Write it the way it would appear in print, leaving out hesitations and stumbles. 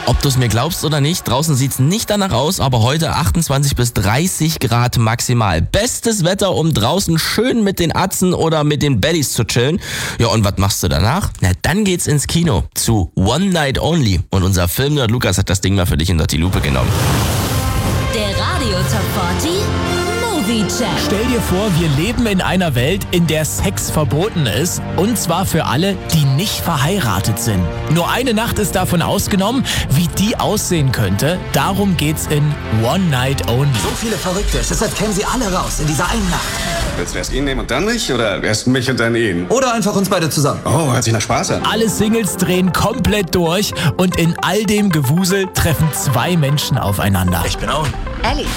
Ob du es mir glaubst oder nicht, draußen sieht's nicht danach aus, aber heute 28 bis 30 Grad maximal. Bestes Wetter, um draußen schön mit den Atzen oder mit den Baddies zu chillen. Ja, und was machst du danach? Na, dann geht's ins Kino zu One Night Only. Und unser Filmnerd Lukas hat das Ding mal für dich unter die Lupe genommen. Der Radio Top 40 Movie Check. Stell dir vor, wir leben in einer Welt, in der Sex verboten ist. Und zwar für alle, die nicht verheiratet sind. Nur eine Nacht ist davon ausgenommen. Wie die aussehen könnte, darum geht's in One Night Only. So viele Verrückte, deshalb kämen sie alle raus in dieser einen Nacht. Willst du erst ihn nehmen und dann mich? Oder erst mich und dann ihn? Oder einfach uns beide zusammen. Oh, hört sich nach Spaß an. Alle Singles drehen komplett durch und in all dem Gewusel treffen zwei Menschen aufeinander. Ich bin Owen. Ellie.